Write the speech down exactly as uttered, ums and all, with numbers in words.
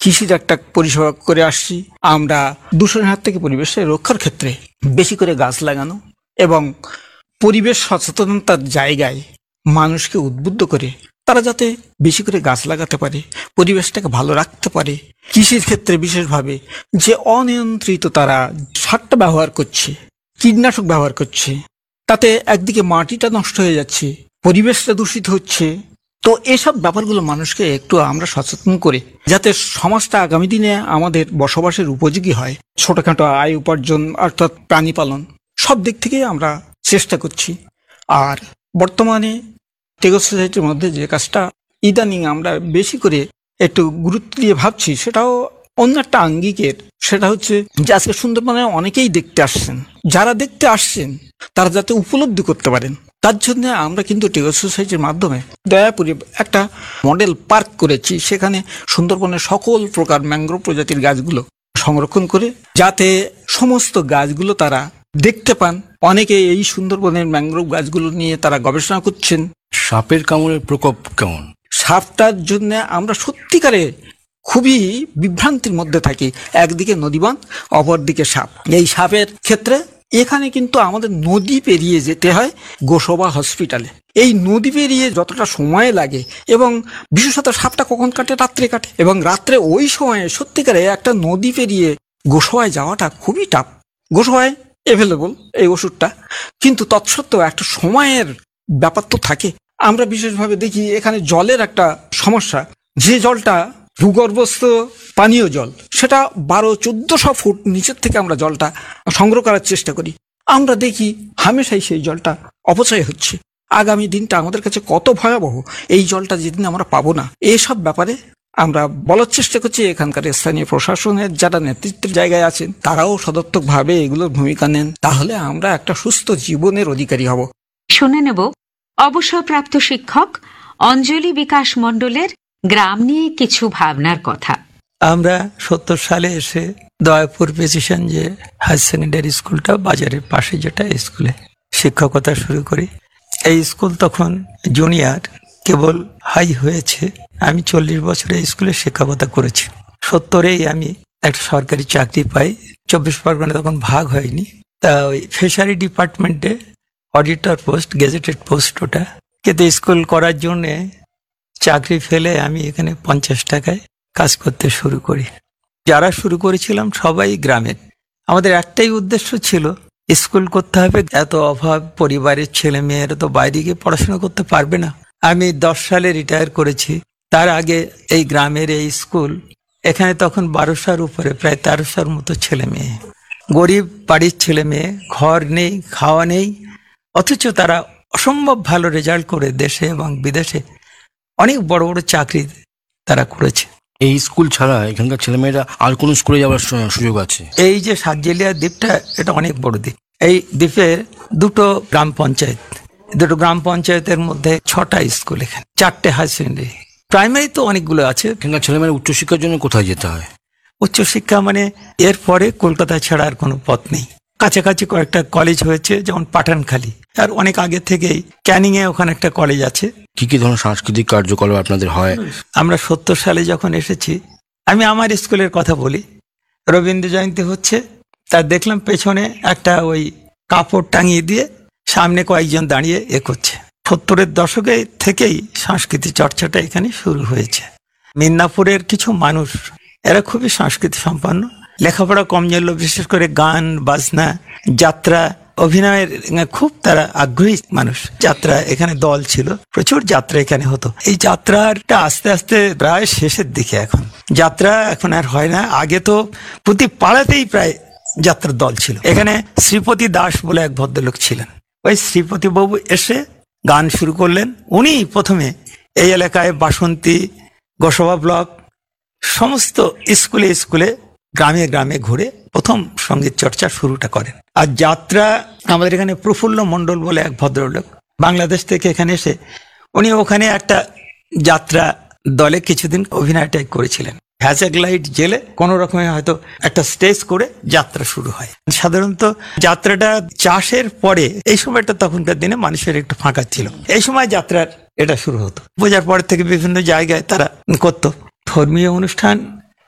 কৃষির একটা পরিষেবা করে আসছি। আমরা দূষণের হাত থেকে পরিবেশের রক্ষার ক্ষেত্রে বেশি করে গাছ লাগানো এবং পরিবেশ সচেতনতার জায়গায় মানুষকে উদ্বুদ্ধ করে তারা যাতে বেশি করে গাছ লাগাতে পারে, পরিবেশটাকে ভালো রাখতে পারে। কৃষির ক্ষেত্রে বিশেষভাবে যে অনিয়ন্ত্রিত তারা সারটা ব্যবহার করছে, কীটনাশক ব্যবহার করছে, তাতে একদিকে মাটিটা নষ্ট হয়ে যাচ্ছে, পরিবেশটা দূষিত হচ্ছে। তো এসব ব্যাপারগুলো মানুষকে একটু আমরা সচেতন করে যাতে সমাজটা আগামী দিনে আমাদের বসবাসের উপযোগী হয়, ছোটখাটো আয় উপার্জন অর্থাৎ প্রাণী পালন সব দিক থেকে আমরা চেষ্টা করছি। আর বর্তমানে টেগো সোসাইটির মধ্যে যে কাজটা ইদানিং আমরা বেশি করে একটু গুরুত্ব দিয়ে ভাবছি, সেটাও অন্য একটা আঙ্গিকের। সেটা হচ্ছে যে আজকে সুন্দরবনে অনেকেই দেখতে আসছেন, যারা দেখতে আসছেন তারা যাতে উপলব্ধি করতে পারেন, তার জন্য আমরা কিন্তু টেগো সোসাইটির মাধ্যমে দয়াপুরে একটা মডেল পার্ক করেছি। সেখানে সুন্দরবনের সকল প্রকার ম্যানগ্রোভ প্রজাতির গাছগুলো সংরক্ষণ করে যাতে সমস্ত গাছগুলো তারা দেখতে পান। অনেকে এই সুন্দরবনের ম্যানগ্রোভ গাছগুলো নিয়ে তারা গবেষণা করছেন। সাপের কামড়ের প্রকোপ কেমন? সাপটার জন্য আমরা সত্যিকারে খুবই বিভ্রান্তির মধ্যে থাকি। একদিকে নদীবান, অপরদিকে সাপ। এই সাপের ক্ষেত্রে এখানে কিন্তু আমাদের নদী পেরিয়ে যেতে হয় গোসবা হসপিটালে। এই নদী পেরিয়ে যতটা সময় লাগে, এবং বিশেষত সাপটা কখন কাটে? রাত্রে কাটে, এবং রাত্রে ওই সময়ে সত্যিকারে একটা নদী পেরিয়ে গোসবায় যাওয়াটা খুবই টাফ। গোসবায় অ্যাভেলেবল এই ওষুধটা, কিন্তু তৎসত্ত্বেও একটা সময়ের ব্যাপার তো থাকে। আমরা বিশেষভাবে দেখি এখানে জলের একটা সমস্যা। যে জলটা ভূগর্ভস্থ পানীয় জল, সেটা বারো চোদ্দশো ফুট নিচের থেকে আমরা জলটা সংগ্রহ করার চেষ্টা করি। আমরা দেখি হামেশাই সেই জলটা অপচয় হচ্ছে। আগামী দিনটা আমাদের কাছে কত ভয়াবহ, এই জলটা যেদিন আমরা পাবো না। এসব ব্যাপারে আমরা বলার চেষ্টা করছি। এখানকার স্থানীয় প্রশাসনের যারা নেতৃত্বের জায়গায় আছেন তারাও সদর্থকভাবে এগুলোর ভূমিকা নেন, তাহলে আমরা একটা সুস্থ জীবনের অধিকারী হব। শুনে নেব অবসরপ্রাপ্ত শিক্ষক অঞ্জলি বিকাশ মণ্ডলের গ্রাম নিয়ে কিছু ভাবনার কথা। আমরা সত্তর সালে এসে দয়াপুর পেয়েছিলেন যে হায়ার সেকেন্ডারি স্কুলটা বাজারের পাশে, যেটা স্কুলে শিক্ষকতা শুরু করি। এই স্কুল তখন জুনিয়র, কেবল হাই হয়েছে। আমি চল্লিশ বছরে স্কুলে শিক্ষকতা করেছি। সত্তরেই আমি একটা সরকারি চাকরি পাই। চব্বিশ পরগনা তখন ভাগ হয়নি, তা ওই ফিশারি ডিপার্টমেন্টে অডিটর পোস্ট, গেজেটেড পোস্ট ওটা। কিন্তু স্কুল করার জন্যে চাকরি ফেলে আমি এখানে পঞ্চাশ টাকায় কাজ করতে শুরু করি। যারা শুরু করেছিলাম সবাই গ্রামের। আমাদের একটাই উদ্দেশ্য ছিল স্কুল করতে হবে। এত অভাব, পরিবারের ছেলে মেয়েরা তো বাইরে গিয়ে পড়াশোনা করতে পারবে না। আমি দশ সালে রিটায়ার করেছি। তার আগে এই গ্রামের এই স্কুল, এখানে তখন বারোশোর উপরে, প্রায় তেরোশোর মতো ছেলে মেয়ে, গরিব বাড়ির ছেলে মেয়ে, ঘর নেই, খাওয়া নেই, অথচ তারা অসম্ভব ভালো রেজাল্ট করে দেশে এবং বিদেশে অনেক বড় বড় চাকরি তারা করেছে। এই স্কুল ছাড়া এখানকার ছেলেমেয়েরা আর কোন স্কুলে যাওয়ার সুযোগ আছে? এই যে সাতজেলিয়া দ্বীপটা, এটা অনেক বড় দ্বীপ। এই দ্বীপের দুটো গ্রাম পঞ্চায়েত, দুটো গ্রাম পঞ্চায়েতের মধ্যে ছটা স্কুল, এখানে চারটে হাই সেকেন্ডারি, প্রাইমারি তো অনেকগুলো আছে। এখানকার ছেলেমেয়েরা উচ্চশিক্ষার জন্য কোথায় যেতে হয়? উচ্চশিক্ষা মানে এরপরে কলকাতা ছাড়া আর কোনো পথ নেই। কাছাকাছি কয়েকটা কলেজ হয়েছে, যেমন পাঠানখালী, আর অনেক আগে থেকেই ক্যানিং এ ওখানে একটা কলেজ আছে। কি কি ধরনের সাংস্কৃতিক কার্যকলাপ আপনাদের হয়? আমরা সত্তর সালে যখন এসেছি, আমি আমার স্কুলের কথা বলি, রবীন্দ্র জয়ন্তী হচ্ছে, তার দেখলাম পেছনে একটা ওই কাপড় টাঙিয়ে দিয়ে সামনে কয়েকজন দাঁড়িয়ে এ করছে। সত্তরের দশকে থেকেই সাংস্কৃতিক চর্চাটা এখানে শুরু হয়েছে। মিদনাপুরের কিছু মানুষ, এরা খুবই সংস্কৃতি সম্পন্ন, লেখাপড়া কম জানলেও বিশেষ করে গান বাজনা, যাত্রা, অভিনয়ের খুব তারা আগ্রহী মানুষ। যাত্রা, এখানে দল ছিল, প্রচুর যাত্রা এখানে হতো। এই যাত্রাটা আস্তে আস্তে প্রায় শেষের দিকে। এখন যাত্রা এখন আর হয় না। আগে তো প্রতি পাড়াতেই প্রায় যাত্রার দল ছিল। এখানে শ্রীপতি দাস বলে এক ভদ্রলোক ছিলেন। ওই শ্রীপতি বাবু এসে গান শুরু করলেন। উনি প্রথমে এই এলাকায় বাসন্তী, গোসবা ব্লক, সমস্ত স্কুলে স্কুলে, গ্রামে গ্রামে ঘুরে প্রথম সঙ্গীত চর্চা শুরুটা করেন। আর যাত্রা, আমাদের এখানে প্রফুল্ল মণ্ডল বলে এক ভদ্রলোক বাংলাদেশ থেকে এখানে এসে, উনি ওখানে একটা যাত্রা দলে কিছুদিন অভিনয়টাই করেছিলেন। হ্যাজাগ্লাইট জেলে কোন রকমে হয়তো একটা স্টেজ করে যাত্রা শুরু হয়। সাধারণত যাত্রাটা চাষের পরে, এই সময়টা তখনকার দিনে মানুষের একটু ফাঁকা ছিল, এই সময় যাত্রার এটা শুরু হতো। পূজার পর থেকে বিভিন্ন জায়গায় তারা করত। ধর্মীয় অনুষ্ঠান